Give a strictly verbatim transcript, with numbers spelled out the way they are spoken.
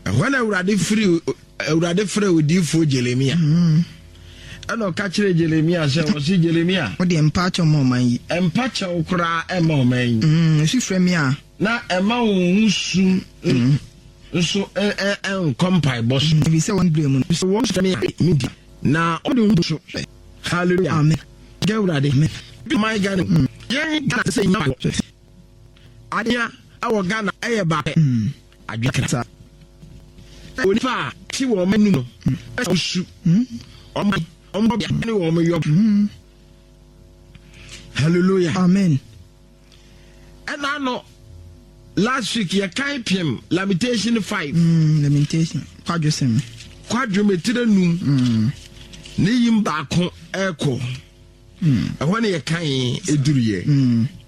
when Urade free Urade free with you for Jeremiah. I know catch Jeremiah, so see Jeremiah. What the empacho moment? Empacho cry a moment. Hm, she frame ya. Na Emma soon. So eh eh compile boss. We say one blame. So one frame media. Na odu so. Hallelujah. Amen. Get Urade. My God. Yeah, got to say no. Adia, our Ghana, eh back. Adwakata. Onipa ti wo manu no. E su. Omo omo bia ni wo mo yo. Hallelujah. Amen. And I know last week you can pim Lamentation five. Mm, Lamentation. Quadrusem. Quadrumeter num. Mm. Ni yim ba ko eko. Mm. E wona ye kan eduru ye. Mm.